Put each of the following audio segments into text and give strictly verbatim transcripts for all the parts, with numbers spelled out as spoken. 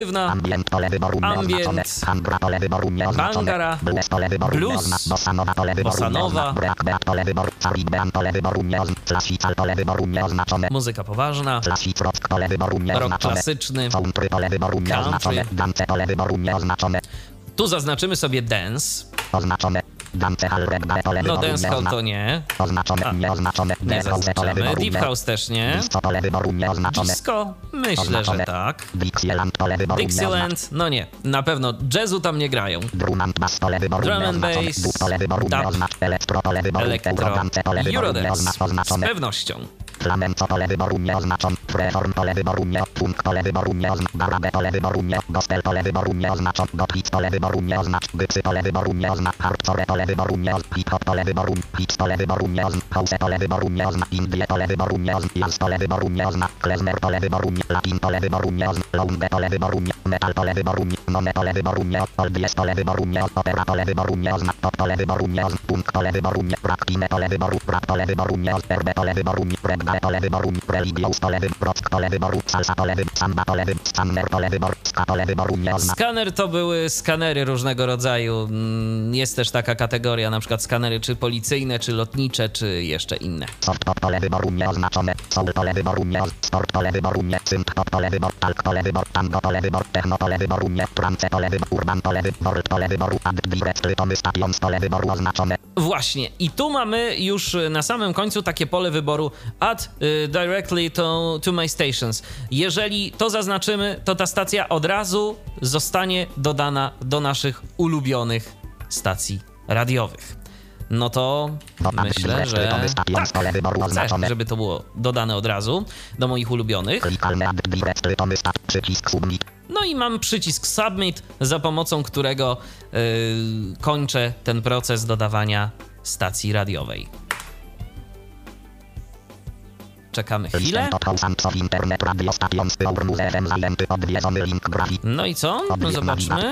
ambient, pole wyboru nieoznaczone, Hangra, pole wyboru nieoznaczone, Bangara, blues, pole wyboru blues, nieoznaczone, bossa nova, pole wyboru bossa nova, nieoznaczone, break beat, pole wyboru, caribbean, pole wyboru nieoznaczone, classical, pole wyboru nieoznaczone, muzyka poważna, classic rock, pole wyboru rock nieoznaczone, klasyczny, country, pole wyboru nieoznaczone, country. dance, pole wyboru nieoznaczone, Tu zaznaczymy sobie dance. oznaczone, dancehall, reggae, pole No wyboru dancehall nieoznaczone, to nie. oznaczone, A, nieoznaczone, Nie deep house, pole zaznaczamy. wyboru Deep nie- House też nie. disco, pole wyboru nieoznaczone, Disco? Myślę, że Oznaczone. tak. Dixieland, pole wyboru nieoznaczone, Dixieland? No nie. Na pewno jazzu tam nie grają. drum and bass, pole wyboru Drum and nieoznaczone, bass, dub, pole wyboru dub, nieoznaczone, elektro, pole wyboru, Elektro, eurodance, pole wyboru Eurodance. Z nieoznaczone, pewnością. flamenco, pole wyboru nieoznaczone, freeform, pole wyboru nie, funk, pole wyboru nieoznaczone, garage, pole wyboru nie, gospel, pole wyboru nieoznaczone, gothic, pole wyboru nieoznaczone, gypsy, pole wyboru nieoznaczone, hardcore, pole wyboru nieoznaczone, hip-hop, pole wyboru, hits, pole wyboru nieoznaczone, house, pole wyboru nieoznaczone, indie, pole wyboru nieoznaczone, jazz, pole wyboru nieoznaczone, klezmer, pole wyboru nie, latin, pole wyboru nieoznaczone, lounge, pole wyboru nie, metal, pole wyboru nie, none, pole wyboru nie, oldies, pole wyboru nie, opera, pole wyboru nieoznaczone, pop, pole wyboru nieoznaczone, punk, pole wyboru nie, rap, kine, pole wyboru, rap, pole wyboru nieoznaczone, R B, pole wyboru nie, reggae, pole wyboru nie, religious, pole wyboru, rock, pole wyboru, salsa, pole wyboru, samba, pole wyboru, scanner, pole wyboru, ska, pole wyboru nieoznaczone. Skaner to były skanery różnego rodzaju. Mm, Jest też taka kategoria, na przykład skanery czy policyjne, czy lotnicze, czy jeszcze inne. Soft pop, pole wyboru nieoznaczone, soul, pole wyboru nie, sport, pole wyboru nie, synth pop, pole wyboru, talk, pole wyboru, tango, pole wyboru, techno, pole wyboru nie, trance, pole wyboru, urban, pole wyboru, world, pole wyboru, add, direct, tomy, stations, pole wyboru oznaczone. Właśnie. I tu mamy już na samym końcu takie pole wyboru add y, directly to, to my stations. Jeżeli to zaznaczymy, to ta stacja od razu zostanie dodana do naszych ulubionych stacji radiowych. No to myślę, że tak, chcę, żeby to było dodane od razu do moich ulubionych. Klikalne add, direct, tomy, stat, przycisk submit. No i mam przycisk Submit, za pomocą którego yy, kończę ten proces dodawania stacji radiowej. Czekamy chwilę. No i co? No zobaczmy.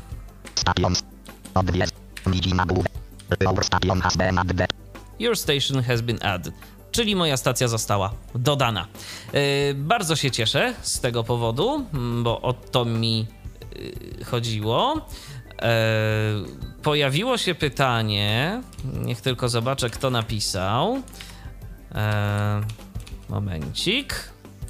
Your station has been added. Czyli moja stacja została dodana. Yy, bardzo się cieszę z tego powodu, bo o to mi yy, chodziło. Yy, pojawiło się pytanie, niech tylko zobaczę, kto napisał. Yy, momencik.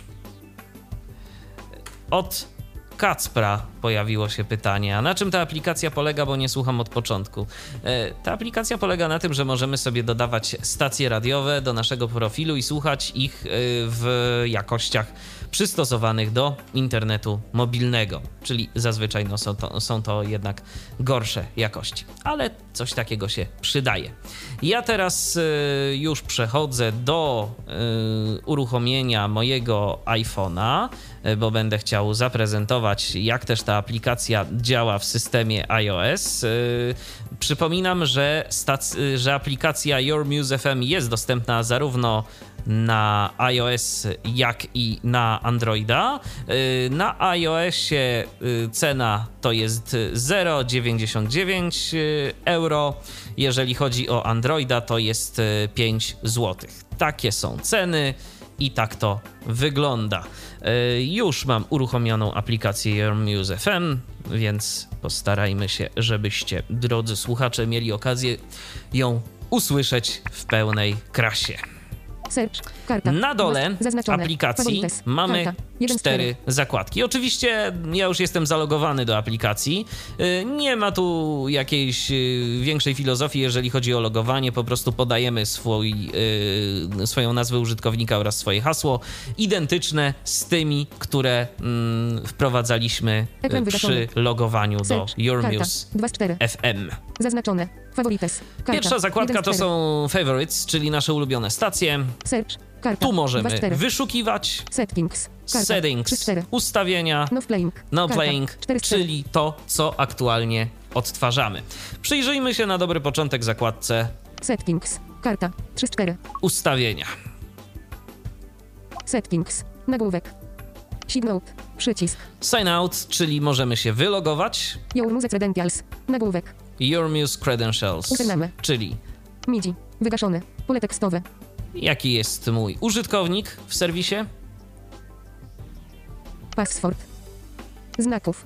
Od Kacpra pojawiło się pytanie, a na czym ta aplikacja polega, bo nie słucham od początku. E, ta aplikacja polega na tym, że możemy sobie dodawać stacje radiowe do naszego profilu i słuchać ich e, w jakościach przystosowanych do internetu mobilnego, czyli zazwyczaj no, są, to, są to jednak gorsze jakości, ale coś takiego się przydaje. Ja teraz e, już przechodzę do e, uruchomienia mojego iPhone'a, e, bo będę chciał zaprezentować, jak też ta aplikacja działa w systemie iOS. E, przypominam, że, stac- że aplikacja Your Muse F M jest dostępna zarówno na iOS, jak i na Androida. Na iOSie cena to jest zero przecinek dziewięćdziesiąt dziewięć euro. Jeżeli chodzi o Androida, to jest pięć złotych. Takie są ceny i tak to wygląda. Już mam uruchomioną aplikację Your Muse F M, więc postarajmy się, żebyście, drodzy słuchacze, mieli okazję ją usłyszeć w pełnej krasie. Search, karta, na dole aplikacji favorites, mamy karta, cztery zakładki. Oczywiście ja już jestem zalogowany do aplikacji. Nie ma tu jakiejś większej filozofii, jeżeli chodzi o logowanie. Po prostu podajemy swój, swoją nazwę użytkownika oraz swoje hasło, identyczne z tymi, które wprowadzaliśmy przy logowaniu do Your Muse F M. Zaznaczone. Favorites. Karta. Pierwsza zakładka to są favorites, czyli nasze ulubione stacje. Search. Karta. Tu możemy wyszukiwać. Settings. Karta. Settings. Ustawienia. No playing. No playing, czyli to, co aktualnie odtwarzamy. Przyjrzyjmy się na dobry początek zakładce Settings. Karta. trzy z czterech. Ustawienia. Settings. Nagłówek. Sign out. Przycisk. Sign out, czyli możemy się wylogować. Your Muse Credentials. Nagłówek. Your Muse Credentials, Usuniemy. czyli MIDI. Wygaszone. Pole tekstowe. jaki jest mój użytkownik w serwisie. Password. Znaków.